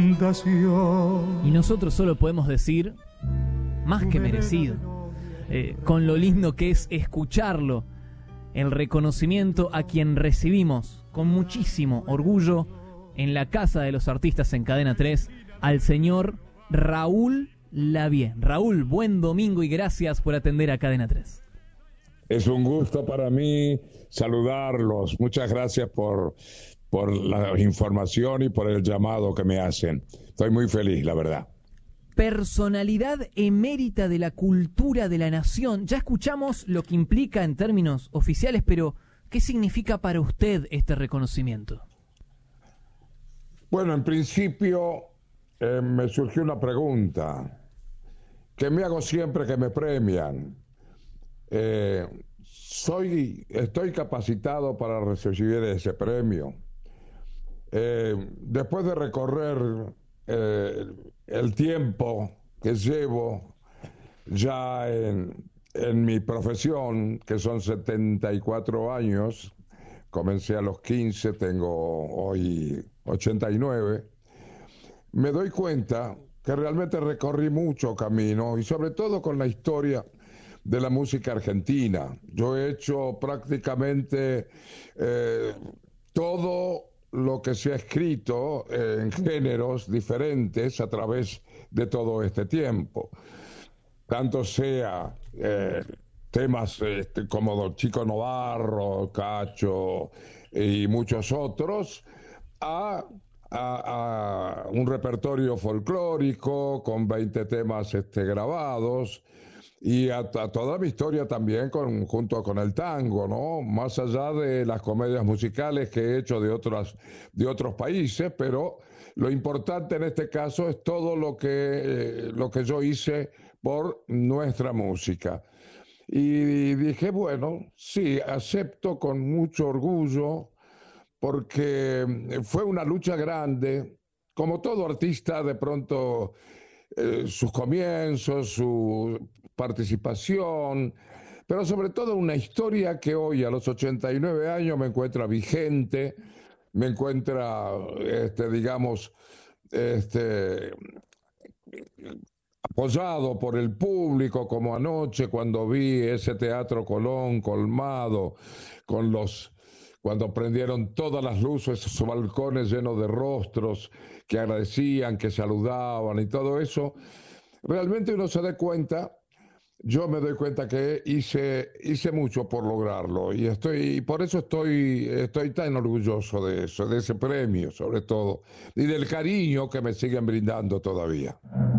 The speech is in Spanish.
tentación. Y nosotros solo podemos decir, más que merecido, con lo lindo que es escucharlo, el reconocimiento a quien recibimos con muchísimo orgullo en la Casa de los Artistas en Cadena 3, al señor Raúl Lavie. Raúl, buen domingo y gracias por atender a Cadena 3. Es un gusto para mí saludarlos. Muchas gracias por la información y por el llamado que me hacen. Estoy muy feliz, la verdad. Personalidad emérita de la cultura de la nación. Ya escuchamos lo que implica en términos oficiales, pero ¿qué significa para usted este reconocimiento? Bueno, en principio me surgió una pregunta que me hago siempre que me premian. Estoy capacitado para recibir ese premio. Después de recorrer el tiempo que llevo ya en mi profesión, que son 74 años, comencé a los 15, tengo hoy 89, me doy cuenta que realmente recorrí mucho camino y sobre todo con la historia de la música argentina. Yo he hecho prácticamente todo lo que se ha escrito en géneros diferentes a través de todo este tiempo. Tanto sea temas como Don Chico Novarro, Cacho y muchos otros, a un repertorio folclórico con 20 temas grabados, y a toda mi historia también junto con el tango, ¿no? Más allá de las comedias musicales que he hecho de otros países, pero lo importante en este caso es todo lo que yo hice por nuestra música. Y dije, bueno, sí, acepto con mucho orgullo, porque fue una lucha grande. Como todo artista, de pronto sus comienzos, su participación, pero sobre todo una historia que hoy a los 89 años me encuentra vigente, me encuentra, digamos, apoyado por el público, como anoche cuando vi ese Teatro Colón colmado, cuando prendieron todas las luces, esos balcones llenos de rostros que agradecían, que saludaban y todo eso. Realmente uno se da cuenta, yo me doy cuenta que hice mucho por lograrlo, y por eso estoy tan orgulloso de eso, de ese premio sobre todo, y del cariño que me siguen brindando todavía.